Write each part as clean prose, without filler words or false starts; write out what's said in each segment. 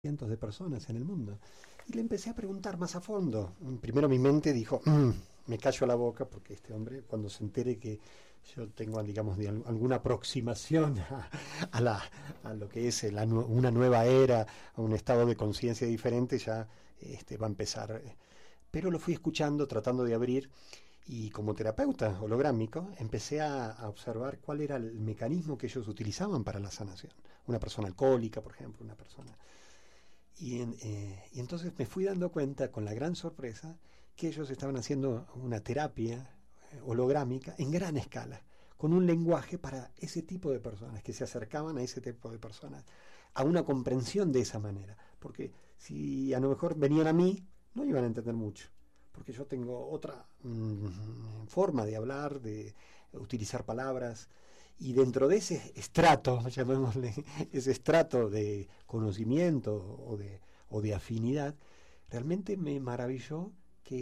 cientos de personas en el mundo. Y le empecé a preguntar más a fondo. Primero mi mente dijo, me callo la boca porque este hombre, cuando se entere que yo tengo, digamos, alguna aproximación a lo que es una nueva era, a un estado de conciencia diferente, ya va a empezar. Pero lo fui escuchando, tratando de abrir, y como terapeuta holográmico empecé a observar cuál era el mecanismo que ellos utilizaban para la sanación. Una persona alcohólica, por ejemplo, una persona... Y entonces me fui dando cuenta, con la gran sorpresa, que ellos estaban haciendo una terapia holográmica en gran escala, con un lenguaje para ese tipo de personas, que se acercaban a ese tipo de personas, a una comprensión de esa manera. Porque si a lo mejor venían a mí, no iban a entender mucho, porque yo tengo otra forma de hablar, de utilizar palabras. Y dentro de ese estrato, llamémosle, ese estrato de conocimiento o de afinidad, realmente me maravilló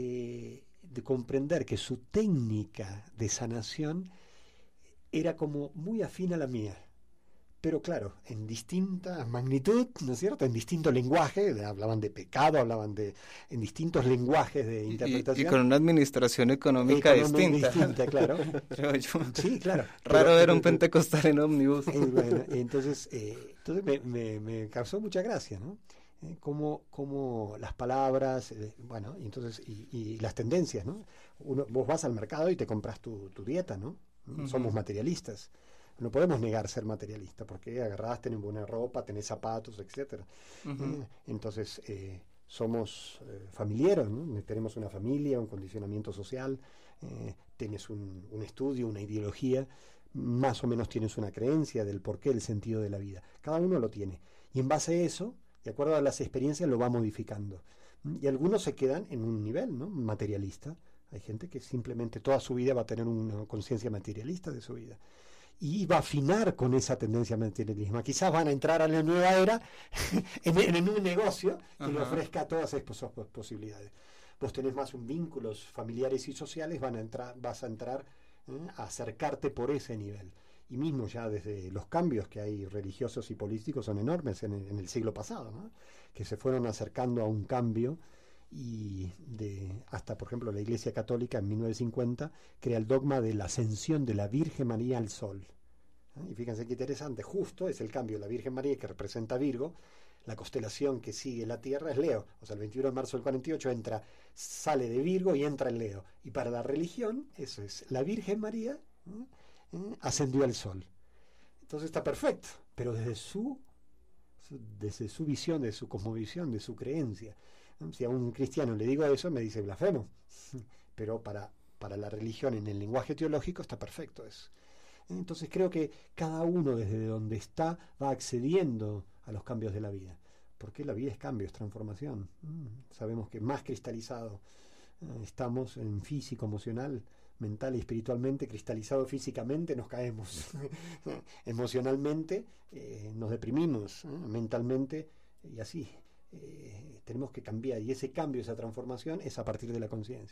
de comprender que su técnica de sanación era como muy afín a la mía. Pero claro, en distinta magnitud, ¿no es cierto? En distinto lenguaje, hablaban de pecado, en distintos lenguajes de interpretación. Y con una administración económica distinta, claro. Creo yo. Sí, claro. Raro ver un pentecostal en ómnibus. Bueno, entonces me causó mucha gracia, ¿no? Como las palabras, bueno, y las tendencias, ¿no? Vos vas al mercado y te compras tu dieta, ¿no? Uh-huh. Somos materialistas. No podemos negar ser materialista, porque agarrás, tenés buena ropa, tenés zapatos, etcétera. Uh-huh. Entonces, somos familiares, ¿no? Tenemos una familia, un condicionamiento social, tienes un estudio, una ideología, más o menos tienes una creencia del porqué, el sentido de la vida. Cada uno lo tiene. Y en base a eso, de acuerdo a las experiencias, lo va modificando. Y algunos se quedan en un nivel, ¿no? Materialista. Hay gente que simplemente toda su vida va a tener una conciencia materialista de su vida. Y va a afinar con esa tendencia materialismo. Quizás van a entrar a la nueva era en un negocio que le ofrezca todas esas posibilidades. Vos tenés más vínculos familiares y sociales, vas a entrar a acercarte por ese nivel. Y mismo ya desde los cambios que hay religiosos y políticos son enormes en el siglo pasado, ¿no? Que se fueron acercando a un cambio, y hasta, por ejemplo, la Iglesia Católica en 1950 crea el dogma de la ascensión de la Virgen María al Sol. Y fíjense qué interesante, justo es el cambio de la Virgen María, que representa Virgo. La constelación que sigue la Tierra es Leo, o sea, el 21 de marzo del 48 sale de Virgo y entra en Leo. Y para la religión, eso es, la Virgen María ascendió al Sol. Entonces está perfecto, pero desde su visión, de su cosmovisión, de su creencia. Si a un cristiano le digo eso, me dice blasfemo. Pero para la religión, en el lenguaje teológico, está perfecto eso. Entonces creo que cada uno desde donde está va accediendo a los cambios de la vida. Porque la vida es cambio, es transformación. Sabemos que más cristalizado estamos en físico, emocional, mental y espiritualmente, cristalizado físicamente nos caemos. Emocionalmente nos deprimimos, mentalmente, y así. Tenemos que cambiar, y ese cambio, esa transformación es a partir de la conciencia,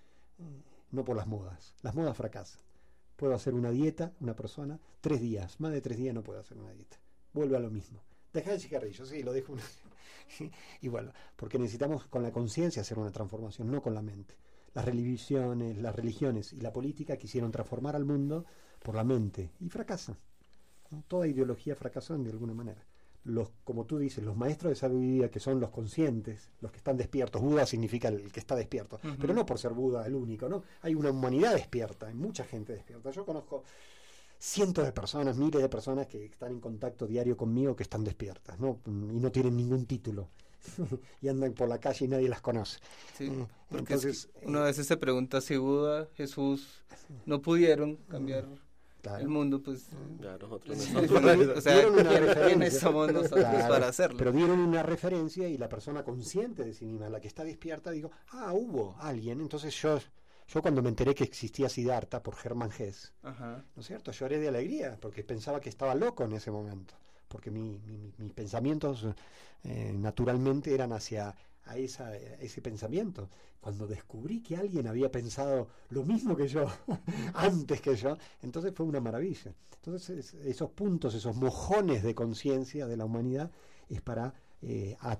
no por las modas. Las modas fracasan. Puedo hacer una dieta, una persona, 3 días, más de 3 días no puedo hacer una dieta, vuelve a lo mismo. Deja el cigarrillo, sí, lo dejo y bueno, porque necesitamos con la conciencia hacer una transformación, no con la mente. Las religiones y la política quisieron transformar al mundo por la mente y fracasan, ¿no? Toda ideología fracasó de alguna manera. Como tú dices, los maestros de sabiduría, que son los conscientes, los que están despiertos. Buda significa el que está despierto, uh-huh. Pero no por ser Buda el único, ¿no? Hay una humanidad despierta, hay mucha gente despierta. Yo conozco cientos de personas, miles de personas que están en contacto diario conmigo, que están despiertas, ¿no? Y no tienen ningún título y andan por la calle y nadie las conoce. Sí, porque entonces uno a veces se pregunta si Buda, Jesús no pudieron cambiar el mundo, pues nosotros o sea, ¿quiénes somos nosotros para hacerlo? Pero dieron una referencia, y la persona consciente de sí misma, la que está despierta, digo, hubo alguien. Entonces yo cuando me enteré que existía Siddhartha por Hermann Hesse, ¿no es cierto? Lloré de alegría, porque pensaba que estaba loco en ese momento, porque mis pensamientos naturalmente eran hacia ese pensamiento. Cuando descubrí que alguien había pensado lo mismo que yo antes que yo, entonces fue una maravilla. Entonces esos puntos, esos mojones de conciencia de la humanidad, es para a